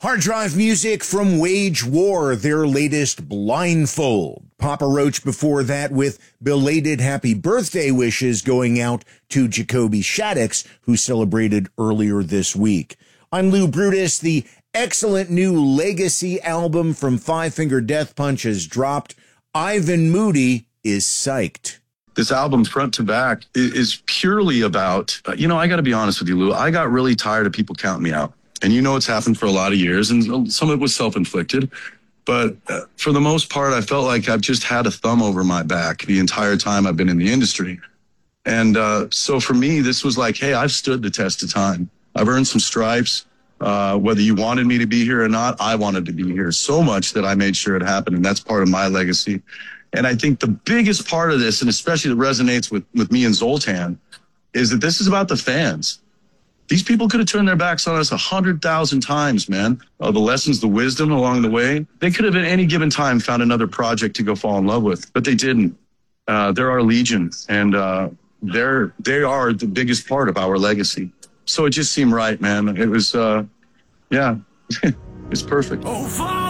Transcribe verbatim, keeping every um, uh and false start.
Hard Drive music from Wage War, their latest Blindfold. Papa Roach before that with belated happy birthday wishes going out to Jacoby Shaddix, who celebrated earlier this week. I'm Lou Brutus. The excellent new Legacy album from Five Finger Death Punch has dropped. Ivan Moody is psyched. This album, front to back, is purely about, you know, I got to be honest with you, Lou. I got really tired of people counting me out. And you know it's happened for a lot of years, and some of it was self-inflicted. But uh, for the most part, I felt like I've just had a thumb over my back the entire time I've been in the industry. And uh, so for me, this was like, hey, I've stood the test of time. I've earned some stripes. Uh, whether you wanted me to be here or not, I wanted to be here so much that I made sure it happened. And that's part of my legacy. And I think the biggest part of this, and especially that resonates with, with me and Zoltan, is that this is about the fans. These people could have turned their backs on us a hundred thousand times, man. Uh, the lessons, the wisdom along the way. They could have at any given time found another project to go fall in love with, but they didn't. Uh, they're our legion, and uh, they're they are the biggest part of our legacy. So it just seemed right, man. It was, uh, yeah, it's perfect. Oh,